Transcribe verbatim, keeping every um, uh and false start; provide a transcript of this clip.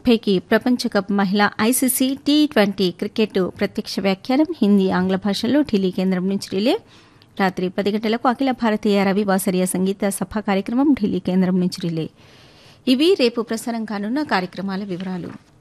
ముప్పైకి ప్రపంచ కప్ మహిళా ఐసీసీ టీ ట్వంటీ క్రికెట్ ప్రత్యక్ష వ్యాఖ్యానం హిందీ ఆంగ్ల భాషల్లో ఢిల్లీ కేంద్రం నుంచి రిలే. రాత్రి పది గంటలకు అఖిల భారతీయ రవివాసరీయ సంగీత సభ కార్యక్రమం ఢిల్లీ కేంద్రం నుంచి రిలే. ఇవి రేపు ప్రసారం కానున్న కార్యక్రమాల వివరాలు.